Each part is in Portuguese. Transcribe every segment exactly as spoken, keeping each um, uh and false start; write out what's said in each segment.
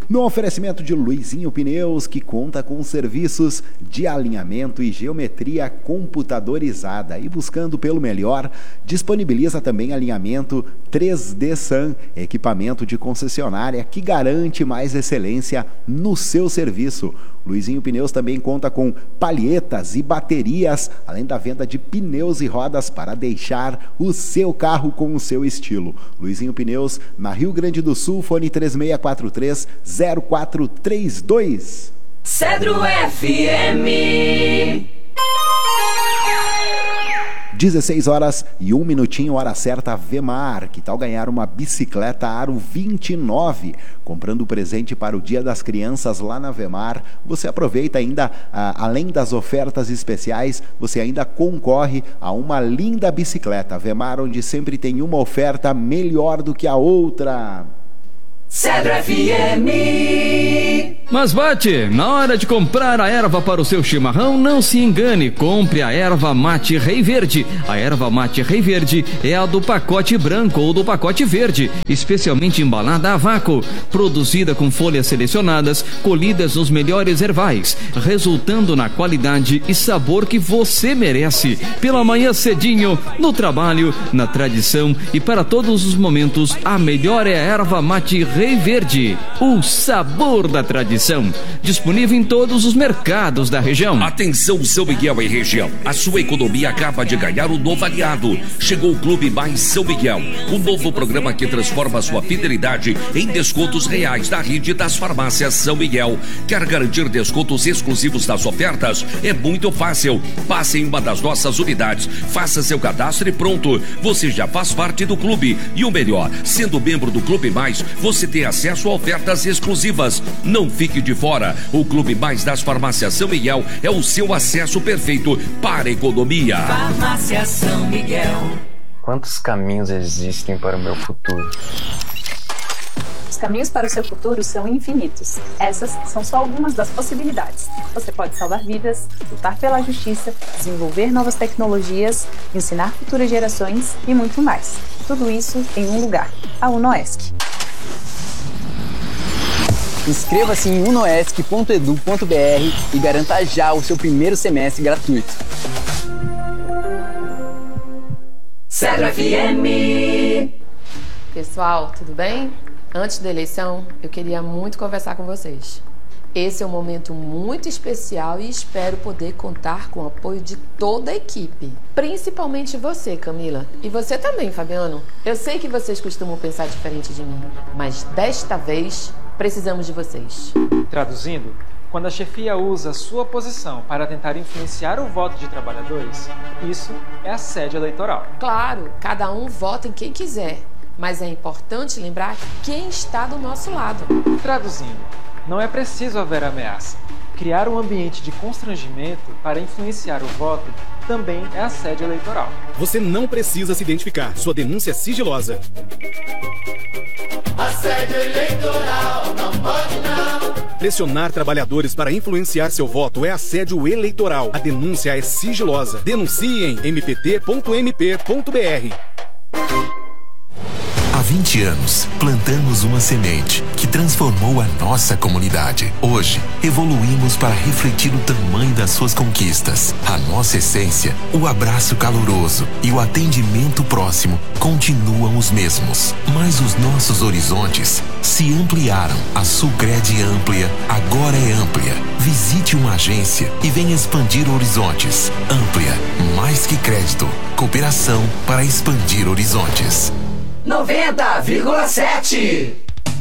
No oferecimento de Luizinho Pneus, que conta com serviços de alinhamento e geometria computadorizada. E buscando pelo melhor, disponibiliza também alinhamento três D S A M, equipamento de concessionária que garante mais excelência no seu serviço. Luizinho Pneus também conta com palhetas e baterias, além da venda de pneus e rodas para deixar o seu carro com o seu estilo. Luizinho Pneus, na Rio Grande do Sul, fone três seis quatro três, zero quatro três dois. Cedro F M. dezesseis horas e um minutinho, hora certa, Vemar. Que tal ganhar uma bicicleta Aro vinte e nove? Comprando presente para o Dia das Crianças lá na Vemar, você aproveita ainda, ah, além das ofertas especiais, você ainda concorre a uma linda bicicleta. Vemar, onde sempre tem uma oferta melhor do que a outra. Cedro F M. Mas bate, na hora de comprar a erva para o seu chimarrão, não se engane, compre a erva mate Rei Verde. A erva mate Rei Verde é a do pacote branco ou do pacote verde, especialmente embalada a vácuo, produzida com folhas selecionadas, colhidas nos melhores ervais, resultando na qualidade e sabor que você merece. Pela manhã cedinho, no trabalho, na tradição e para todos os momentos, a melhor é a erva mate Rei Verde, o sabor da tradição. Disponível em todos os mercados da região. Atenção, São Miguel e região. A sua economia acaba de ganhar um novo aliado. Chegou o Clube Mais São Miguel, um novo programa que transforma sua fidelidade em descontos reais da rede das farmácias São Miguel. Quer garantir descontos exclusivos das ofertas? É muito fácil. Passe em uma das nossas unidades, faça seu cadastro e pronto. Você já faz parte do clube. E o melhor, sendo membro do Clube Mais, você tem acesso a ofertas exclusivas. Não fique de fora. O Clube Mais das Farmácias São Miguel é o seu acesso perfeito para a economia. Farmácia São Miguel. Quantos caminhos existem para o meu futuro? Os caminhos para o seu futuro são infinitos. Essas são só algumas das possibilidades. Você pode salvar vidas, lutar pela justiça, desenvolver novas tecnologias, ensinar futuras gerações e muito mais. Tudo isso em um lugar, a UNOESC. Inscreva-se em unoesc ponto edu ponto br e garanta já o seu primeiro semestre gratuito. Cedro F M. Pessoal, tudo bem? Antes da eleição, eu queria muito conversar com vocês. Esse é um momento muito especial e espero poder contar com o apoio de toda a equipe. Principalmente você, Camila. E você também, Fabiano. Eu sei que vocês costumam pensar diferente de mim, mas desta vez precisamos de vocês. Traduzindo, quando a chefia usa sua posição para tentar influenciar o voto de trabalhadores, isso é assédio eleitoral. Claro, cada um vota em quem quiser, mas é importante lembrar quem está do nosso lado. Traduzindo, não é preciso haver ameaça. Criar um ambiente de constrangimento para influenciar o voto também é assédio eleitoral. Você não precisa se identificar. Sua denúncia é sigilosa. Assédio eleitoral, não pode não. Pressionar trabalhadores para influenciar seu voto é assédio eleitoral. A denúncia é sigilosa. Denuncie em m p t ponto m p ponto b r. Há vinte anos, plantamos uma semente que transformou a nossa comunidade. Hoje, evoluímos para refletir o tamanho das suas conquistas. A nossa essência, o abraço caloroso e o atendimento próximo continuam os mesmos. Mas os nossos horizontes se ampliaram. A Sulcred Amplia agora é amplia. Visite uma agência e venha expandir horizontes. Amplia, mais que crédito. Cooperação para expandir horizontes. noventa vírgula sete.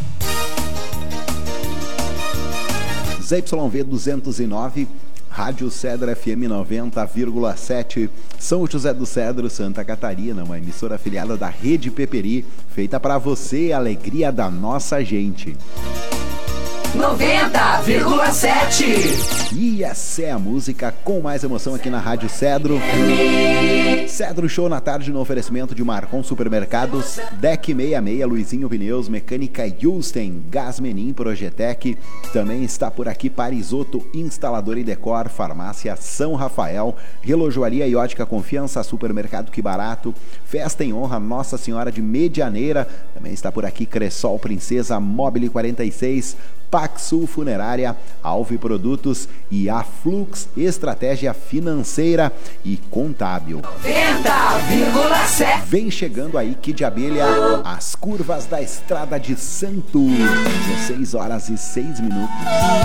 Z Y V duzentos e nove, Rádio Cedro F M noventa vírgula sete, São José do Cedro, Santa Catarina, uma emissora afiliada da Rede Peperi, feita para você, a alegria da nossa gente. noventa vírgula sete. E essa é a música com mais emoção aqui na Rádio Cedro. Cedro Show na tarde no oferecimento de Marcon Supermercados, Deck sessenta e seis, Luizinho Pneus, Mecânica Yusten, Gasmenin, Projetec. Também está por aqui Parisoto, Instalador e Decor, Farmácia São Rafael, Relojoaria e Ótica Confiança, Supermercado Que Barato, Festa em Honra Nossa Senhora de Medianeira. Também está por aqui Cressol Princesa, Mobile quarenta e seis, Paxul Funerária, Alve Produtos e a Flux Estratégia Financeira e Contábil. noventa vírgula sete. Vem chegando aí, Kid Abelha, as curvas da Estrada de Santos. dezesseis horas e seis minutos.